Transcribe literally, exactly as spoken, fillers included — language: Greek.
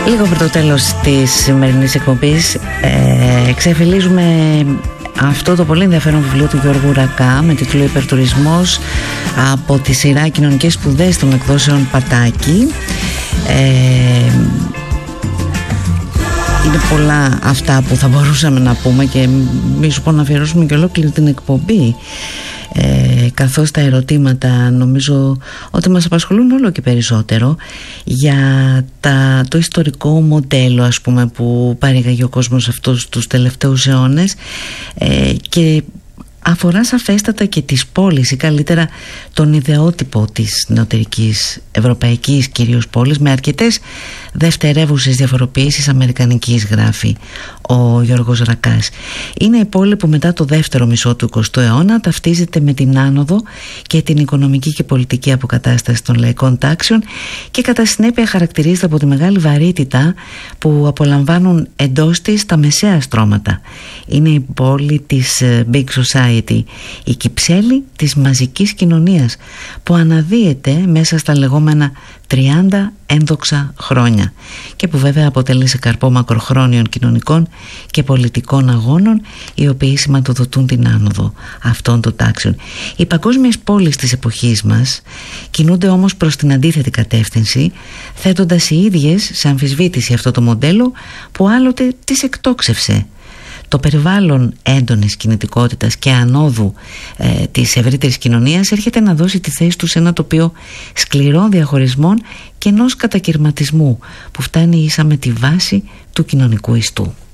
Λίγο πριν το τέλος της σημερινής εκπομπής ε, εξεφυλίζουμε αυτό το πολύ ενδιαφέρον βιβλίο του Γιώργου Ρακά με τίτλο «Υπερτουρισμός» από τη σειρά «Κοινωνικές σπουδές» των εκδόσεων Πατάκη. ε, Είναι πολλά αυτά που θα μπορούσαμε να πούμε και μη σου πω να αφιερώσουμε και ολόκληρη την εκπομπή, ε, καθώς τα ερωτήματα νομίζω ότι μας απασχολούν όλο και περισσότερο για τα, το ιστορικό μοντέλο, ας πούμε, που παρήγαγε ο κόσμος αυτούς τους τελευταίους αιώνες, ε, και αφορά σαφέστατα και τις πόλεις ή καλύτερα τον ιδεότυπο της νεωτερικής ευρωπαϊκής κυρίως πόλης με αρκετές δευτερεύουσες διαφοροποιήσεις αμερικανικής, γράφει ο Γιώργος Ρακάς. Είναι η πόλη που μετά το δεύτερο μισό του εικοστού αιώνα ταυτίζεται με την άνοδο και την οικονομική και πολιτική αποκατάσταση των λαϊκών τάξεων και κατά συνέπεια χαρακτηρίζεται από τη μεγάλη βαρύτητα που απολαμβάνουν εντός της τα μεσαία στρώματα. Είναι η πόλη της Big Society, η κυψέλη της μαζικής κοινωνίας που αναδύεται μέσα στα λεγόμενα τριάντα ένδοξα χρόνια και που βέβαια αποτέλεσε καρπό μακροχρόνιων κοινωνικών και πολιτικών αγώνων οι οποίοι σηματοδοτούν την άνοδο αυτών των τάξεων. Οι παγκόσμιες πόλεις της εποχής μας κινούνται όμως προς την αντίθετη κατεύθυνση, θέτοντας οι ίδιες σε αμφισβήτηση αυτό το μοντέλο που άλλοτε τις εκτόξευσε. Το περιβάλλον έντονης κινητικότητας και ανόδου ε, της ευρύτερης κοινωνίας έρχεται να δώσει τη θέση του σε ένα τοπίο σκληρών διαχωρισμών και ενός κατακυρματισμού που φτάνει ίσα με τη βάση του κοινωνικού ιστού.